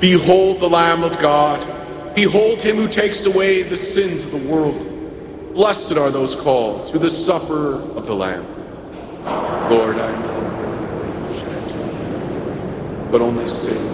Behold the Lamb of God. Behold him who takes away the sins of the world. Blessed are those called to the supper of the Lamb. Lord, I know, but only say